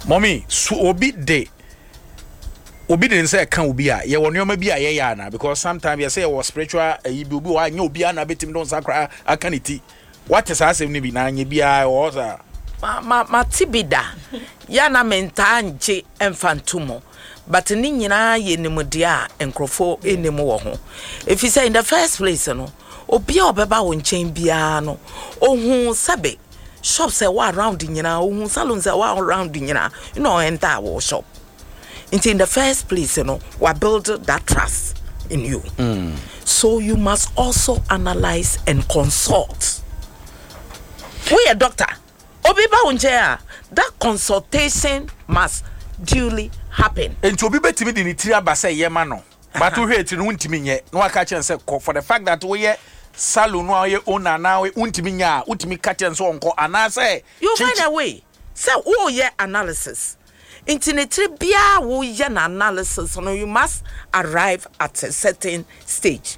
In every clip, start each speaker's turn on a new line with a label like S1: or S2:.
S1: Mommy, so obi de say can obi a ye won yoma bi a ye ya na because sometimes you say you spiritual you bi obi wa nya obi a na betim don sakra akaniti. What is asem ni bi na nya bi a o sa.
S2: Ma tibida. Ya na menta nje emfantumo. But ni nyina ye nimudia enkrofo enimu wo ho. If you say in the first place no, obi a obeba wo nchen bia no, ohun sabe. Shops are around nyina, ohun salons are around nyina. You know enter our shop. In the first place, we build that trust in you. So you must also analyze and consult. We a doctor. Obiba unjea. That consultation must duly happen.
S1: And to be better than it say yemano. But to hate in Untimiye, no catch and say for the fact that we salon no owner now Untimiya, Utimi catch and so on. And I say
S2: you find a way. So oh yeah analysis. Internet bia wo ye na analysis no you must arrive at a certain stage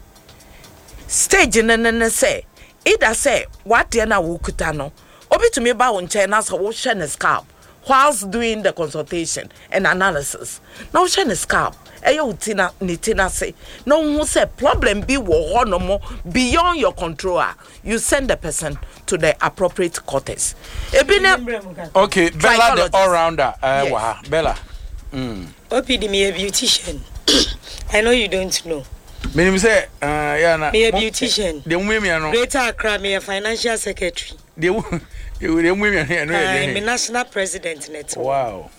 S2: ne say either say what dey na wo kuta no obi to me ba wo nche na so wo hwe ne scalp whilst doing the consultation and analysis na wo hwe ne scalp eyo utina nitina say no who say problem be wo ho no mo beyond your control you send the person to the appropriate quarters
S1: okay Bella the all rounder yes. Bella
S3: OPD me a beautician. I know you don't know
S1: me say yeah na
S3: me a beautician
S1: the women no
S3: Greater Accra me a financial secretary
S1: the women here no
S3: I'm a national president net
S1: wow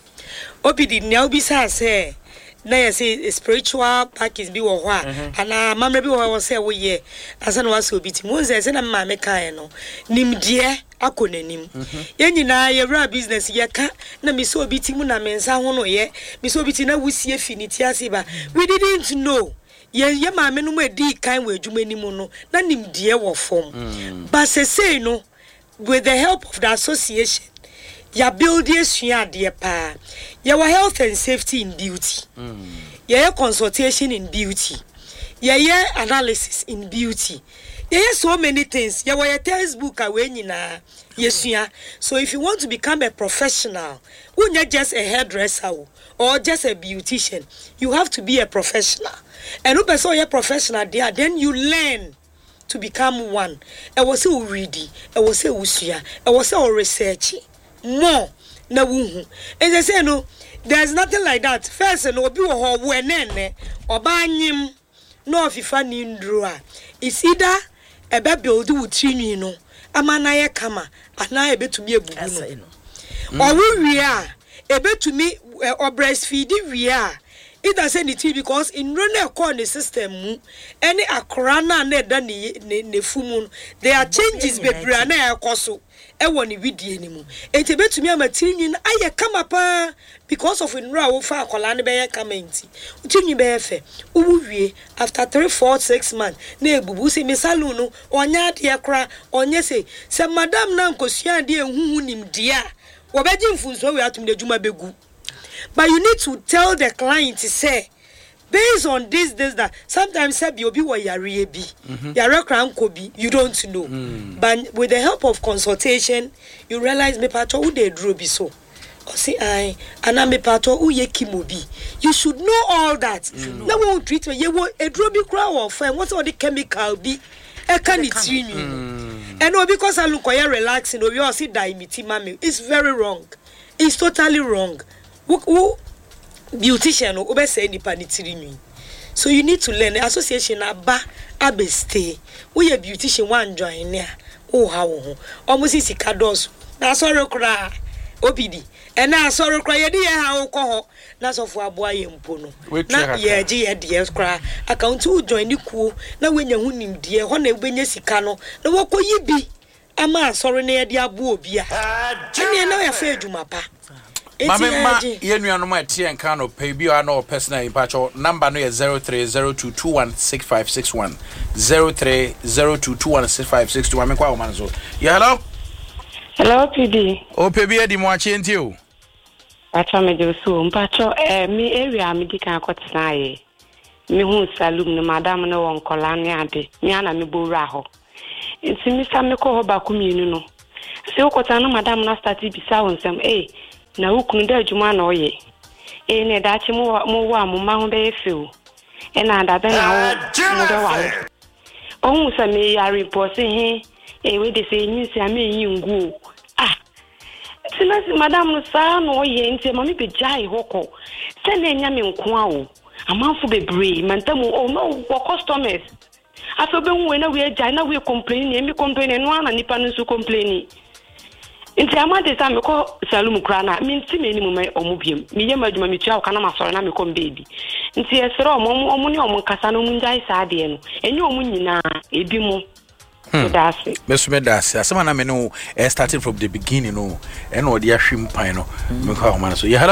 S3: OPD now be say na you say spiritual package bi wo ho a ana mamre bi wo say wo ye asa na waso bi ti mo say na ma me kan no nimdie akonanim ye nyina ye ra business ye ka na me so bi ti mu na me nsa ho no ye me so bi ti na wusie finiti ase ba we didn't know ye ma me no mu edi kan we adwuma ni mu no na nimdie wo fom but say no with the help of the association ya build a dear pa. Your health and safety in beauty. Your consultation in beauty. Your analysis in beauty. There are so many things. Your textbook away na yes. So if you want to become a professional, you're not just a hairdresser or just a beautician, you have to be a professional. And if you're a professional there, then you learn to become one. I was so ready. I was so usia. I was so researchy. More na wuhu and they say no there's nothing like that first no obi wo ho wenene oba anyim no ofifa ni ndru a is either ebe build with trinwi no amana ye kama ana ebetumi ebubu no owo wi a ebetumi breastfeed wi a it doesn't need because in run a corner system mu any akrana na da ne fumu there are changes bebre na ekoso ewoni widie ni mu enti betumi amatinyin aye kama pa because of nra wo fa akola ne be ye kama enti utinyi be efe uwie after 3-4-6 months na ebubu se misalu no onya de kra onye se madam na nkosua de ehuhu nim dia wo beji mfunso we atum de djuma begu. But you need to tell the client to say, based on this, that sometimes say obi wa yare bi, yare kran ko bi, you don't know. But with the help of consultation, you realize me pato who they draw be so. Or say I and me pato who ye kimobi. You should know all that. Now we treat me. You want a draw be crowd or friend. What's all the chemical be? I can't it and no because I look relaxing. Or you all see die miti mami. It's very wrong. It's totally wrong. Who beautician or say ni panitiri. So you need to learn the association aba stay. We a beautician one join there. Oh how almost is kados. Na sorry cry OPD. And na sorry cry ye how ko na so for aboa ye mpo no. Na ye gi ye de cry account who join the ku na wenya hu nim de ho na ebenya sika no na wokoyi bi ama sorry na ye de abo obi a. Ene na ya fa adwuma pa.
S1: Mama yenu no tie nka no pay bi no personal impacho number no 0302216561 0302216561 me kwa woman so yeah
S4: hello PD
S1: o pebi edi mo achi enti o
S4: acha me de so mpacho me area me di kan akotena ye me hu salum no madam no won kola ne ade me ana me bowra ho enti mi sa me ko ho ba ku mienu no se okota no madam na start bisa won sem na ukunu da adwuma na oye ne dachi mo wa mo ma ho be feel e na da be na wo mo do wa ohun se me ya report he we dey say news am ngu sinasi madam sa no oye nti mami be jai hoko se na nya me nko a wo amanfo bebre mantamu oh no for customers aso be hu na we jai na we complain e mi complain no ana nipa no so complain nti amade sa me ko salum kra na mi nti me ni mo me omubiem mi ye maduma mi tua ka na masore na me ko baby nti esere omo ni omo nkasa no mu njai sa ade no enye omo nyina ebi mu
S1: Mesumedasi asema na me no starting from the beginning no e no de ahwim pan no me kwa ho man so yeah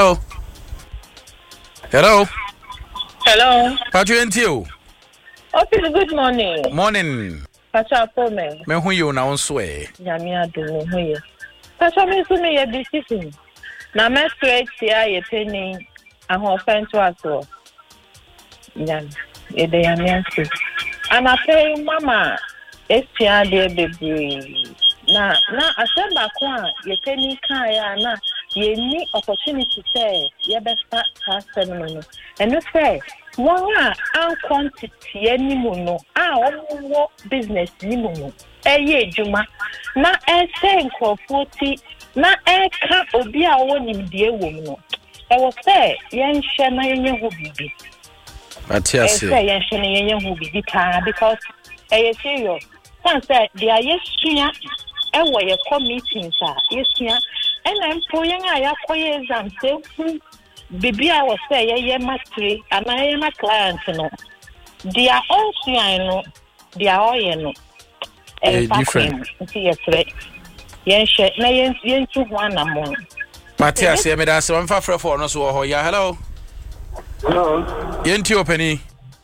S1: hello Pacho entio
S5: Okay, good morning Pacho pome
S1: me hu you na onso
S5: nyame ado hu ye Pacho me so me ye decision na me straight ya ye teni ahofen to aso nyame e de nyame aso ana pay mama Estia de baby. Na asemba kwa ye teni kaya na ye ni opportunity say ye best start no. And you say one an quantity any muno omo business ni muno. Eye juma na say nkofoti na ka obi a woni die wo no. E wo say yen hye na yen ho bibi.
S1: Matias
S5: say yen hye na yen ho bibi ka because serious. Say they are yesuya ewo ye committing sir yesuya ena mpo yen aya koye exam say bibi a wo say ye matri ana ye ma client no they are also no they are all no
S1: different
S5: yesterday yen she na yen tu ho anamo
S1: Matias ye me da se mfa frefo no so ho ya hello yen ti openi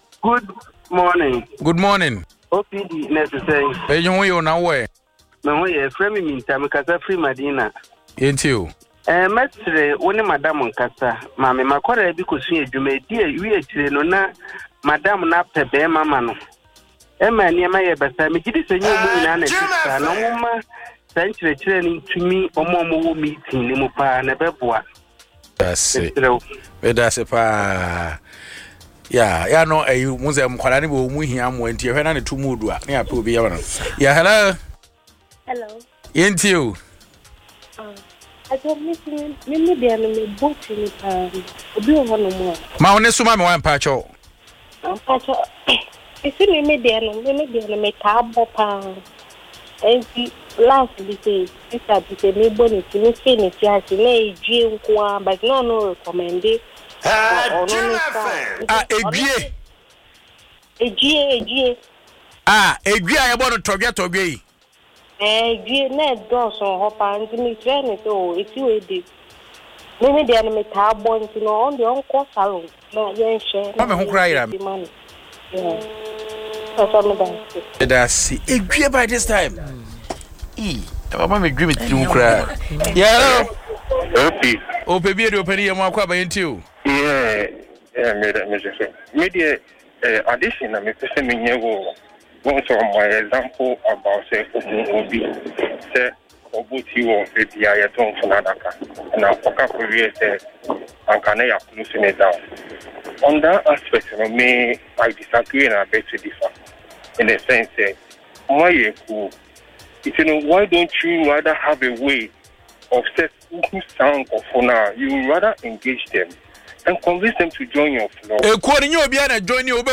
S1: good morning
S6: OPD necessary.
S1: Ejo yo na we.
S6: Me ho ye frame me ntam kasa free Madina.
S1: Yentio.
S6: Metre woni madam nkasa. Ma me makora bi kosu adwuma di wi atire no na madam na pebe mama no. Ma ni ma ye basa me gidi senyo mu ina na tisa no mama sanchire ni tumi omo wo meeting ni mu pa na beboa.
S1: That's it. That's it pa. Yeah, no, muze mkwala ni bo mu hia mo enti ehwe na ne tumudu a na ya pe obi ya wana. Yeah, hello. Yentio.
S7: I don't listen. Me dey na me boti ni pa. Obi o hono mo.
S1: Ma one suma me wan pa cho.
S7: Pacho. Isi me dey na me ka bo pa. Enti last bi say, sister bi say me boni ti me say ni ti ase na ejie nko a, but no recommend it.
S1: Ejie.
S7: Ejie.
S1: Ejie a yebo no togwe yi.
S7: Ejie na do so hopa nti me friend so eti we dey. Me dey na me ta bo nti no on the onko salon na yen share.
S1: Ma me ho kra yira me. That's Ejie by this time. Mama me dream it too kra. Yeah. Ope bi e de openi ye mo akwa ba yentio.
S8: Media addition, I'm saying, one of my example about say, Obi, say, Obuti or the Diaton for Nadaka, and I'll fuck with you, say, and can I loosen it down? On that aspect, me, I disagree and I beg to differ. In the sense, why you why don't you rather have a way of who sound or for now? You rather engage them and convince them to join your flow.
S1: Join you,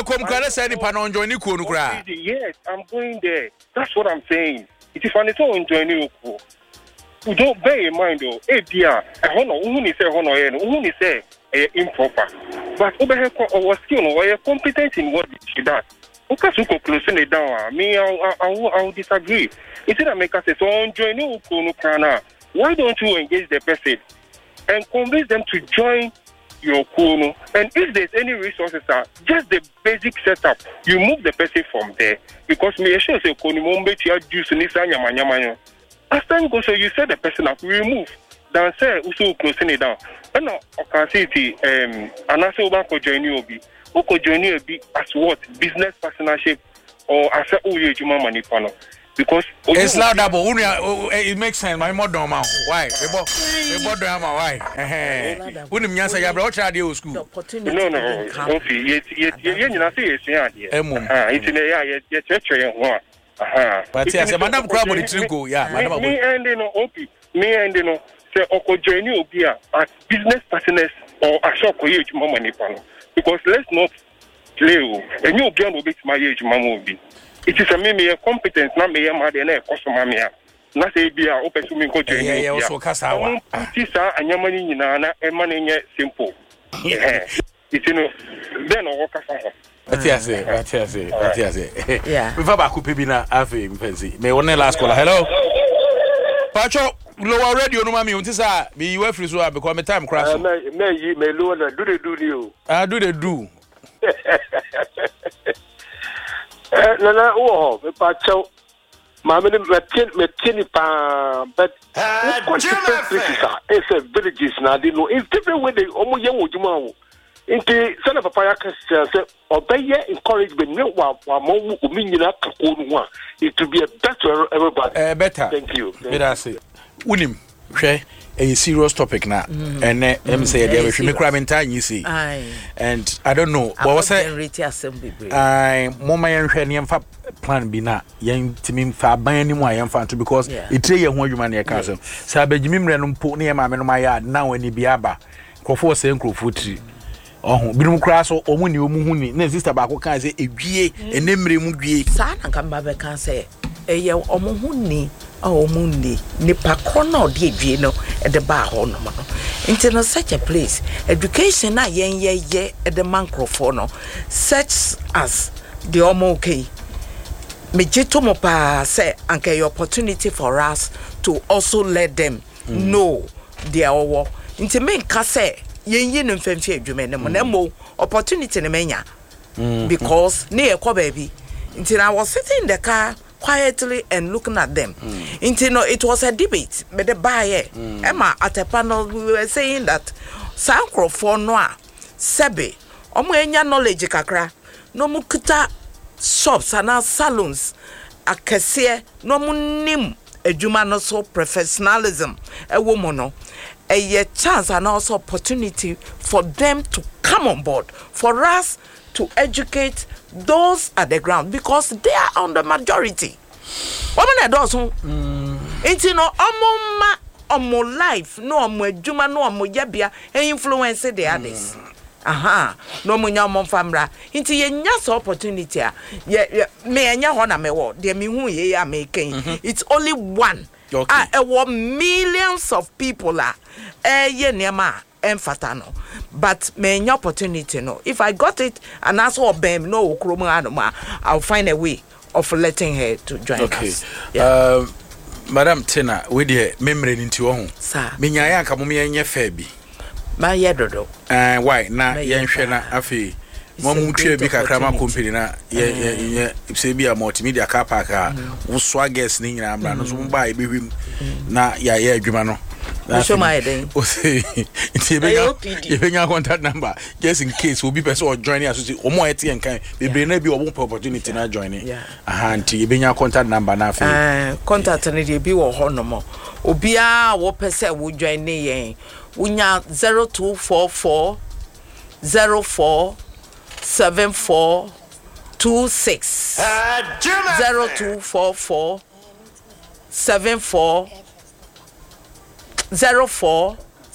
S8: yes, I'm going there. That's what I'm saying. It is funny to join you. You don't bear in mind though. Hey dear, who say improper. But over here or skill or competent in what she does. Because you could close it down. Me, I'll disagree. Instead of make us say so join you. Why don't you engage the person and convince them to join your kuno? And if there's any resources, just the basic setup, you move the person from there. Because me sure say kuno mombe tia juice ni sa nyama nyama. As time goes, so you set the person up, remove. Then say also closing it down. And now I can see it. And I say about join you obi. Oko join you obi as what? Business partnership or as a uye juma money panel. because
S1: it's louder, but it makes sense. My more normal. Why? We bought drama. Why? Wouldn't you say you brought your school?
S8: No. Okay. You know, see, it's in a church.
S1: But yes, Madam Crabbe, it's go. Yeah, Madam.
S8: Me and say, Oko join you here as business partners or a shop for you, money, because let's not play. A new girl will be my age, Mamobi. It is a mere competence, not me, and a customer. Not say be open to me.
S1: Yeah, also Casawa.
S8: Tisa and your money in Anna and money simple. It's then or walk off.
S1: Yes. Yeah. Before I could be na afi fancy. Me one last caller. Hello. Pacho, lower radio no mami unti sa be you free so because my time crash.
S9: Me lower do they do you?
S1: Do they do?
S9: Na me Pacho. Mama me tini pa but it's a villages na they know it's different when they omo yen ojuma. Inti sana papaya say obey encouragement ne wa mo uminyina kakonu ho it to be a better everybody.
S1: Better.
S9: Thank you.
S1: Better say. Unim hwe a serious topic na and em say there we me kra mentan you see. And I don't know what was say mama yen hwe ne mfa plan bi na yen timi mfa ban ni mu ayen fa to because it tray ye ho adwuma na ye ka so say abagimi mre no mpo ne ma me no ma ya na wani bi aba krofo say krofo tri birum kura so omu ni omu hu ni na sister ba ko kan say edwie enemre mu dwie
S2: sa na kan ba be kan say eye omu hu ni omu ni nipa kono de edwie no e de ba ho no no into no such a place education na yen ye e de mancrofo no such as the omu okay me jeto mo pa say anke your opportunity for us to also let them know their owo into me ka say yen no mfemfi adwuma ne mo na mo opportunity ne menya because ne ekọ baby until I was sitting in the car quietly and looking at them until no it was a debate but the buyer Emma at a panel we were saying that sankrofo no a sebe omo enya knowledge kakra no mu kita shops and salons akese no mu nim adwuma no so professionalism e wo mo no a chance and also opportunity for them to come on board, for us to educate those at the ground because they are on the majority. Women those who into no omo life, no omo juma, no omo yabia, and influence the others. No munya famra. Into ye nyas opportunity. Me anya hona me wo. De me hu ye ya making. It's only one. Okay. Millions of people ye nema emfatano. But me any opportunity no. If I got it and ask for bem no kroma I'll find a way of letting her to join us.
S1: Yeah. Madam Tina, we the memory into your home.
S2: Sir.
S1: Me nya ka mo me nya fa bi.
S2: Ma ye dodo.
S1: Why na yen hwe na afi mo mu twa bi kakra ma company na ye se bi a multimedia car park a wo swaggers ni nyina amra no so mo ba e behwim na ya ye adwuma no
S2: na show my den
S1: o say ye be nya contact number just in case obi person or join us so o mo ete en kan bebre na bi obo opportunity na join nti ye be nya contact number na afi
S2: contact na dey bi wo ho no mo obi a wo pese wo join ne yen unya 0244 04 7426 0244 74 04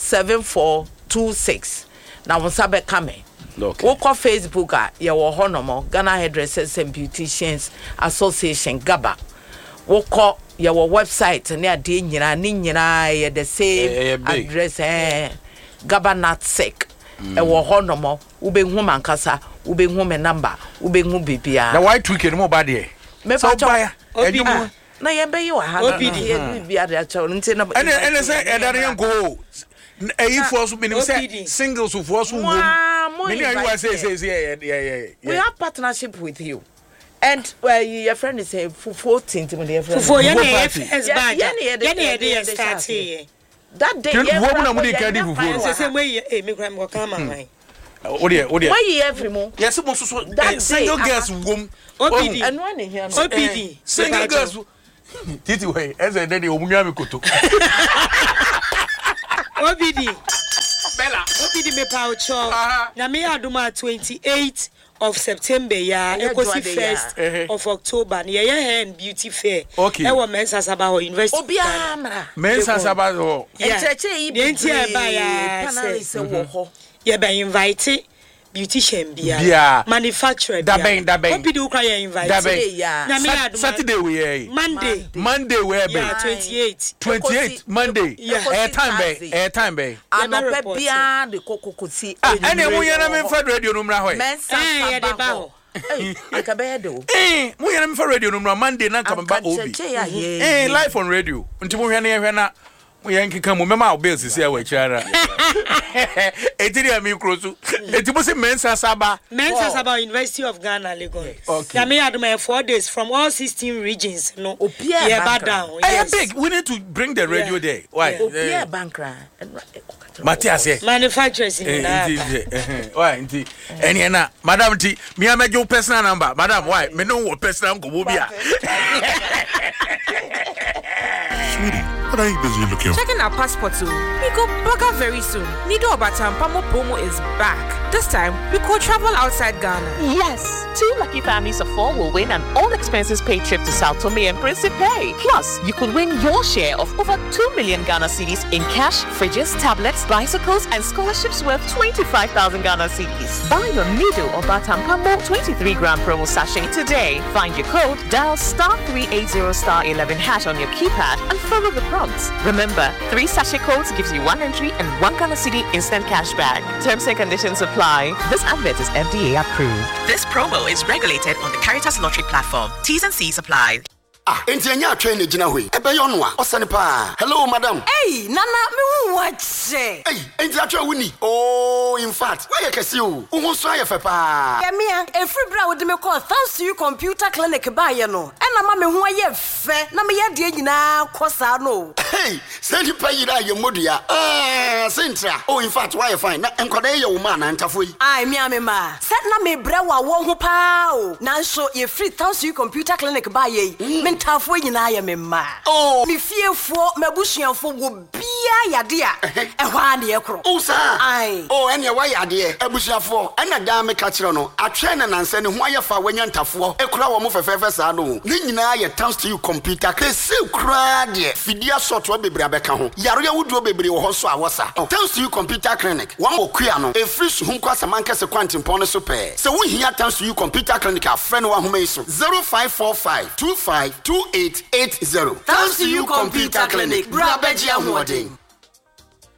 S2: 7426 na wonsabe kame okay wo Facebook a ye wo honomo Ghana Hairdressers and Beauticians Association Gaba wo ko ye wo website ne ade nyina ni nyina ye the same address Gaba Natsec e wo honomo wo be hu mankasa wo be hu me number wo be hu bibia
S1: na why tweak no ba de
S2: me pa cha edwuma na ye be you ha na ye bibia de cha nti na
S1: ene say edare yan go for so minim say singles for so wom many you say
S2: we have partnership with you. And your friend is a Fufu that day,
S1: single girls womb.
S2: And one here,
S1: single girls. Titi way, as I did the Omunyami Koto.
S3: Obidi. Bella. Obidi me paucho. Na me aduma 28th of September ya ekosi 1st of October na ye hair and beauty fair.
S1: Okay.
S3: E wo Mensa Sabaho University.
S2: Obiamra.
S1: Mensa Sabaho.
S2: Encheche yi bi.
S3: Enti e ba ya
S2: panelist wo ho.
S3: Ye be invite beautician bia manufacturer
S1: Dabeng
S3: Obidi ukra ye invite
S2: na me aduma
S1: Saturday we here Monday we be 28 Monday time be
S2: anope bia de kokokosi
S1: ene mu yana me fa radio no mra hoy
S3: ye de ba ho
S2: akabe de o
S1: mu yana me fa radio no mra Monday na ka ba obi live on radio nti mu hwe na ye hwe na Yankika mu mema obel sisi a wachara etiri ami krosu etibo se Mensa Saba
S3: University of Ghana Lagos. Okay. I mean aduma 4 days from all 16 regions no yeah down.
S1: Yes. Big we need to bring the radio there. Why?
S2: Opia Bankra
S1: Matthias here.
S3: Manufacturers in that.
S1: Why nti eni na madam ti me amejo personal number. Madam why? Me no wo personal go bia.
S10: Sweetie, what are you busy looking for?
S11: Checking our passports. We go back very soon. Nido Obatampamo promo is back. This time, we could travel outside Ghana.
S12: Yes, 2 lucky families of 4 will win an all-expenses paid trip to Sao Tome and Principe. Plus, you could win your share of over 2 million Ghana cedis in cash, fridges, tablets, bicycles, and scholarships worth 25,000 Ghana cedis. Buy your Nido Obatampamo 23-gram promo sachet today. Find your code, dial *380*11# on your keypad, and follow the prompts. Remember, 3 sachet codes gives you 1 entry and 1 Ghana cedi instant cash back. Terms and conditions apply. This advert is FDA approved.
S13: This promo is regulated on the Caritas Lottery platform. T's and C's apply.
S14: Enti anya train ejina hoi. Ebe yo no a, osane pa. Hello madam.
S15: Hey, nana me hu wache.
S14: Hey, enti atwa wuni. Oh, in fact, why you kesi o? Wo so aye fe pa.
S15: Yeah me a, every bra wo de me call thanks to you computer clinic ba ye no. E na ma me hu aye fe, na me ye de nyina kosa no.
S14: Hey, send you pay ira ye modua. Centra. Oh, in fact, why you fine? Na enkwada ye wo ma na ntafo yi.
S15: Ai me amema. Set na me bra wa wo ho pa o. Na so ye free thanks to you computer clinic ba ye. Tafo nyina ya memma.
S14: Oh,
S15: mi fiefo mabusuafo wo bia yade a ehwa na ye kro.
S14: Oh sir.
S15: Ai.
S14: Oh, ene wa yade abusuafo. Ena da me ka kire no. Atwe na nanse ne ho ayefa wanya ntafo. Ekura wo mo fefefe sa no. Ne nyina ye thanks to you computer. Kese kura de. Fidia software bebre abeka ho. Yaro ya wuduo bebre wo ho so awosa. Thanks to you computer clinic. Wa mo kua no. E free so hunko asamanka se kwantimpon no so pe. Se wo hia thanks to you computer clinic a friend wa homa iso. 0545 25 2880.
S15: Thanks to you computer clinic. Brabeji Amwoding.